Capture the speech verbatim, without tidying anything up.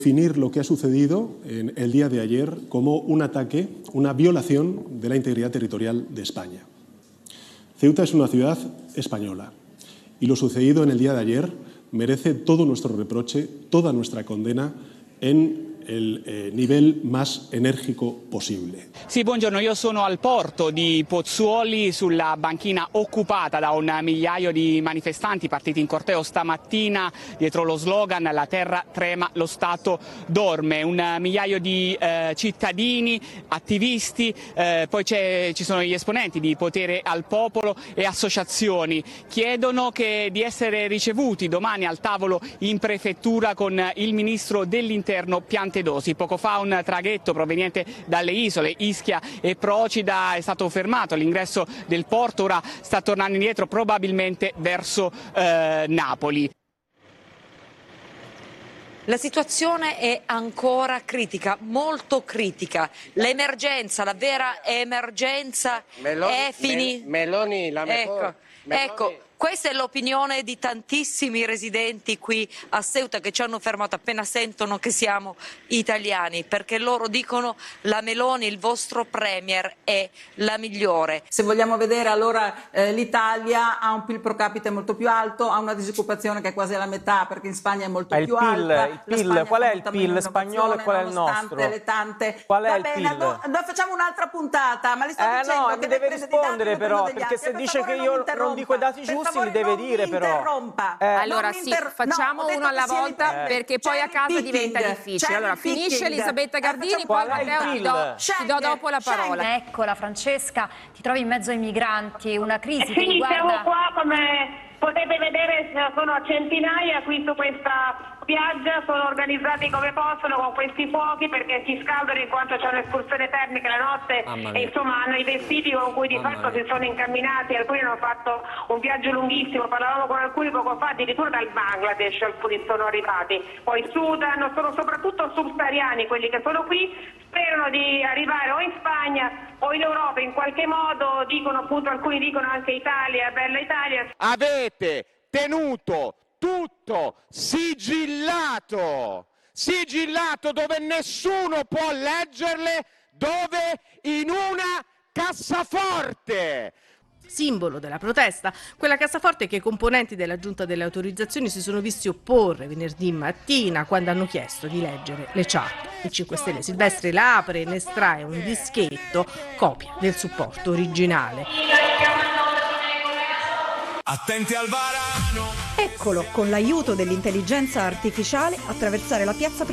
Definir lo que ha sucedido en el día de ayer como un ataque, una violación de la integridad territorial de España. Ceuta es una ciudad española y lo sucedido en el día de ayer merece todo nuestro reproche, toda nuestra condena en il eh, livello más energico possibile. Sì, buongiorno, io sono al porto di Pozzuoli sulla banchina occupata da un migliaio di manifestanti partiti in corteo stamattina dietro lo slogan "La terra trema, lo Stato dorme". Un migliaio di eh, cittadini, attivisti, eh, poi ci sono gli esponenti di Potere al Popolo e associazioni. Chiedono che di essere ricevuti domani al tavolo in prefettura con il ministro dell'Interno Piantedosi. Poco fa un traghetto proveniente dalle isole Ischia e Procida è stato fermato all'ingresso del porto, ora sta tornando indietro probabilmente verso eh, Napoli. La situazione è ancora critica, molto critica. L'emergenza, la vera emergenza Meloni, è finita. Me, Meloni, la mejor. Ecco, Meloni. ecco. Questa è l'opinione di tantissimi residenti qui a Ceuta che ci hanno fermato appena sentono che siamo italiani, perché loro dicono la Meloni, il vostro premier, è la migliore. Se vogliamo vedere allora eh, l'Italia ha un P I L pro capite molto più alto, ha una disoccupazione che è quasi la metà perché in Spagna è molto il più P I L, alta. Il P I L, qual è il P I L spagnolo e qual è il nostro? Le tante... Qual è Va il bene, P I L? allora, allora facciamo un'altra puntata, ma le sto Eh dicendo no, che mi deve prende di rispondere dati, però, degli perché altri. se Per dice favore, che io non non dico i dati Per giusti favore, li deve non dire mi però. interrompa. Eh. Allora Non sì, mi inter- facciamo no, ho uno detto alla che sia volta l'Italia. perché poi a casa Cherry diventa picking, difficile. Allora cherry finisce picking. Elisabetta Gardini, Eh, poi Qual è il Matteo P I ti L? do, ti do dopo la parola. Eccola Francesca, ti trovi in mezzo ai migranti, una crisi Sì, che riguarda... siamo qua, come potete vedere sono a centinaia qui su questa spiaggia, sono organizzati come possono con questi fuochi perché si scaldano in quanto c'è un'escursione termica la notte e insomma hanno i vestiti con cui di Mamma fatto mia. si sono incamminati, alcuni hanno fatto un viaggio lunghissimo, parlavamo con alcuni poco fa, addirittura dal Bangladesh alcuni sono arrivati, poi Sudan, sono soprattutto subsahariani quelli che sono qui, sperano di arrivare o in Spagna o in Europa in qualche modo, dicono appunto, alcuni dicono anche Italia, bella Italia. Avete tenuto tutto sigillato, sigillato dove nessuno può leggerle, dove in una cassaforte. Simbolo della protesta, quella cassaforte che i componenti della giunta delle autorizzazioni si sono visti opporre venerdì mattina quando hanno chiesto di leggere le chat. Il cinque Stelle Silvestri la apre e ne estrae un dischetto, copia del supporto originale. Attenti al varano! Eccolo, con l'aiuto dell'intelligenza artificiale, attraversare la piazza